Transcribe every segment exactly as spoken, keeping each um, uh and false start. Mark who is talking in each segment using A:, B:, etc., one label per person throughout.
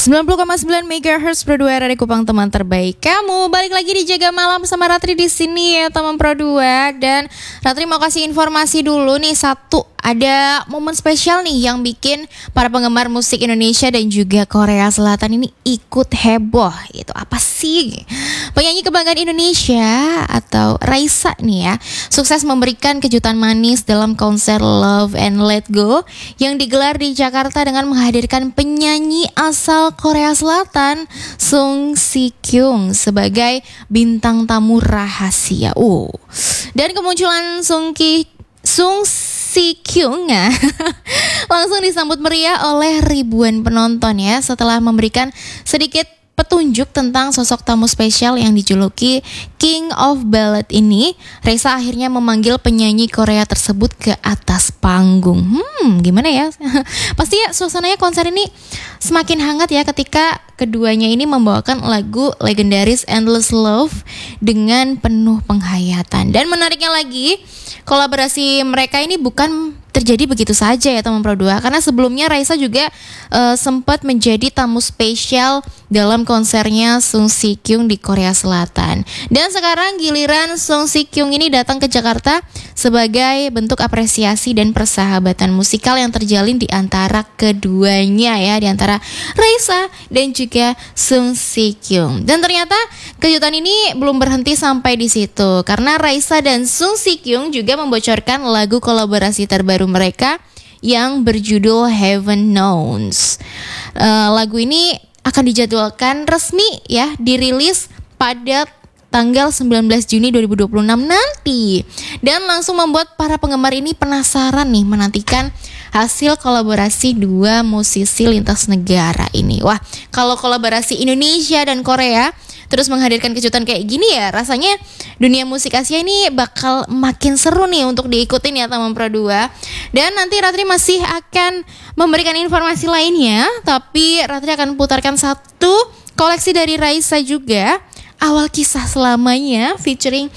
A: sembilan puluh koma sembilan megahertz Pro dua dari Kupang, teman terbaik kamu. Balik lagi di Jaga Malam sama Ratri di sini ya teman Pro dua. Dan Ratri mau kasih informasi dulu nih, satu ada momen spesial nih yang bikin para penggemar musik Indonesia dan juga Korea Selatan ini ikut heboh. Itu apa sih? Penyanyi kebanggaan Indonesia atau Raisa nih ya, sukses memberikan kejutan manis dalam konser Love and Let Go yang digelar di Jakarta dengan menghadirkan penyanyi asal Korea Selatan Sung Si Kyung sebagai bintang tamu rahasia. Uh. Dan kemunculan Sung Ki Sung Si Kyung ya, langsung disambut meriah oleh ribuan penonton ya, setelah memberikan sedikit petunjuk tentang sosok tamu spesial yang dijuluki King of Ballad ini. Raisa akhirnya memanggil penyanyi Korea tersebut ke atas panggung. Hmm, gimana ya? Pasti ya suasananya konser ini semakin hangat ya ketika keduanya ini membawakan lagu legendaris Endless Love dengan penuh penghayatan. Dan menariknya lagi, kolaborasi mereka ini bukan terjadi begitu saja ya teman Pro dua, karena sebelumnya Raisa juga uh, sempat menjadi tamu spesial dalam konsernya Sung Si Kyung di Korea Selatan. Dan sekarang giliran Sung Si Kyung ini datang ke Jakarta sebagai bentuk apresiasi dan persahabatan musikal yang terjalin di antara keduanya ya, di antara Raisa dan juga Sung Si Kyung. Dan ternyata kejutan ini belum berhenti sampai di situ, karena Raisa dan Sung Si Kyung juga membocorkan lagu kolaborasi terbaru mereka yang berjudul Heaven Knows. Uh, lagu ini akan dijadwalkan resmi ya dirilis pada tanggal sembilan belas Juni dua ribu dua puluh enam nanti. Dan langsung membuat para penggemar ini penasaran nih menantikan hasil kolaborasi dua musisi lintas negara ini. Wah, kalau kolaborasi Indonesia dan Korea terus menghadirkan kejutan kayak gini ya, rasanya dunia musik Asia ini bakal makin seru nih untuk diikutin ya teman Pro dua. Dan nanti Ratri masih akan memberikan informasi lainnya, tapi Ratri akan putarkan satu koleksi dari Raisa juga, Awal Kisah Selamanya featuring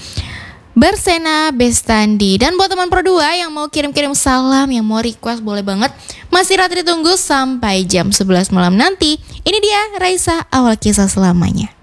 A: Bersena Bestandi. Dan buat teman Pro dua yang mau kirim-kirim salam, yang mau request, boleh banget. Masih Ratri tunggu sampai jam sebelas malam nanti. Ini dia Raisa, Awal Kisah Selamanya.